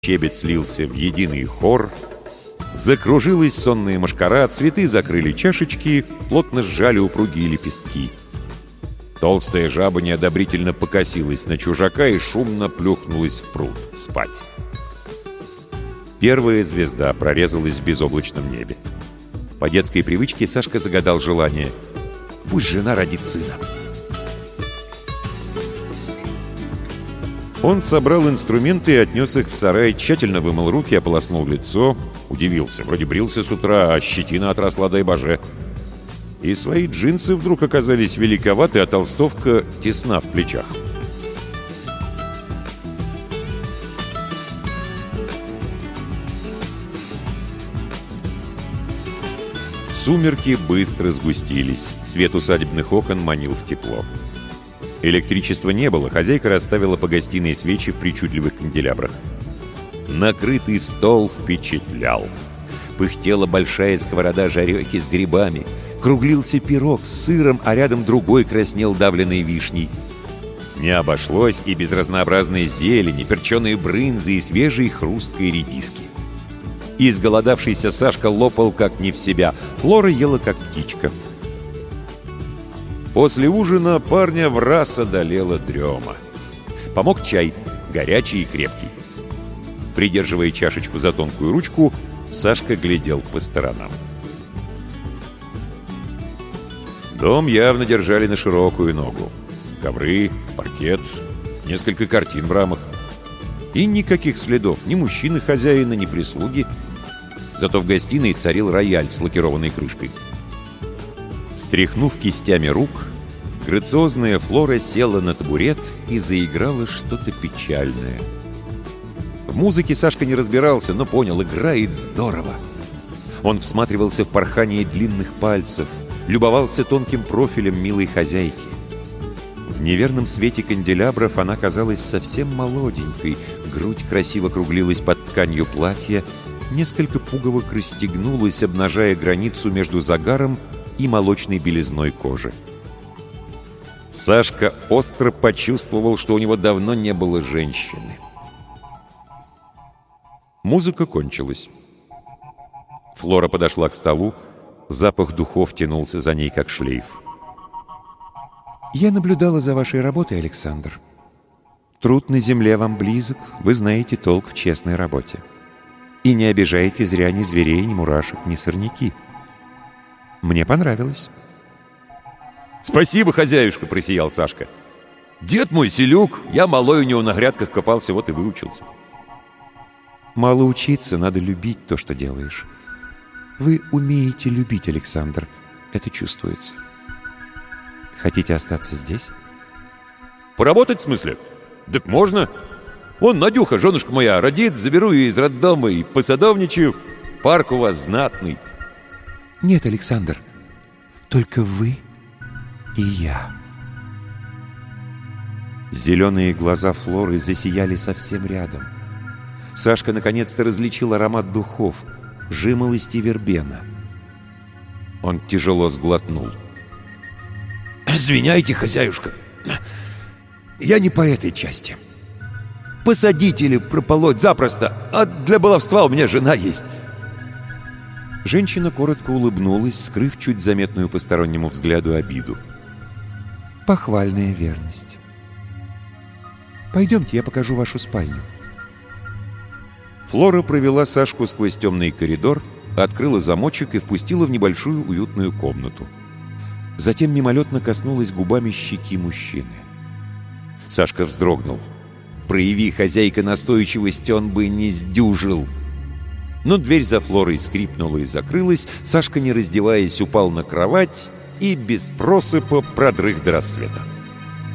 Щебет слился в единый хор, закружилась сонная мошкара, цветы закрыли чашечки, плотно сжали упругие лепестки. Толстая жаба неодобрительно покосилась на чужака и шумно плюхнулась в пруд спать. Первая звезда прорезалась в безоблачном небе. По детской привычке Сашка загадал желание: «Пусть жена родит сына». Он собрал инструменты и отнес их в сарай, тщательно вымыл руки, ополоснул лицо. Удивился, вроде брился с утра, а щетина отросла, дай боже. И свои джинсы вдруг оказались великоваты, а толстовка тесна в плечах. Сумерки быстро сгустились, свет усадебных окон манил в тепло. Электричества не было, хозяйка расставила по гостиной свечи в причудливых канделябрах. Накрытый стол впечатлял. Пыхтела большая сковорода жарехи с грибами, круглился пирог с сыром, а рядом другой краснел давленной вишней. Не обошлось и без разнообразной зелени, перченой брынзы и свежей хрусткой редиски. Изголодавшийся Сашка лопал как не в себя, Флора ела как птичка. После ужина парня враз одолела дрема. Помог чай, горячий и крепкий. Придерживая чашечку за тонкую ручку, Сашка глядел по сторонам. Дом явно держали на широкую ногу. Ковры, паркет, несколько картин в рамах. И никаких следов ни мужчины-хозяина, ни прислуги. Зато в гостиной царил рояль с лакированной крышкой. Стряхнув кистями рук, грациозная Флора села на табурет и заиграла что-то печальное. В музыке Сашка не разбирался, но понял, играет здорово. Он всматривался в порхание длинных пальцев, любовался тонким профилем милой хозяйки. В неверном свете канделябров она казалась совсем молоденькой, грудь красиво круглилась под тканью платья, несколько пуговок расстегнулась, обнажая границу между загаром и молочной белизной кожи. Сашка остро почувствовал, что у него давно не было женщины. Музыка кончилась. Флора подошла к столу, запах духов тянулся за ней, как шлейф. «Я наблюдала за вашей работой, Александр. Труд на земле вам близок, вы знаете толк в честной работе. И не обижаете зря ни зверей, ни мурашек, ни сорняки. Мне понравилось». «Спасибо, хозяюшка!» — просиял Сашка. «Дед мой селюк, я малой у него на грядках копался, вот и выучился». «Мало учиться, надо любить то, что делаешь. Вы умеете любить, Александр, это чувствуется. Хотите остаться здесь?» «Поработать, в смысле? Так можно. Вон Надюха, женушка моя, родит, заберу ее из роддома и посадовничаю. Парк у вас знатный». «Нет, Александр, только вы и я». Зеленые глаза Флоры засияли совсем рядом. Сашка наконец-то различил аромат духов, жимолость и вербена. Он тяжело сглотнул. «Извиняйте, хозяюшка, я не по этой части. Посадить или прополоть запросто, а для баловства у меня жена есть». Женщина коротко улыбнулась, скрыв чуть заметную постороннему взгляду обиду. «Похвальная верность. Пойдемте, я покажу вашу спальню». Флора провела Сашку сквозь темный коридор, открыла замочек и впустила в небольшую уютную комнату. Затем мимолетно коснулась губами щеки мужчины. Сашка вздрогнул. Прояви хозяйка настойчивость, он бы не сдюжил. Но дверь за Флорой скрипнула и закрылась, Сашка, не раздеваясь, упал на кровать и без просыпа продрых до рассвета.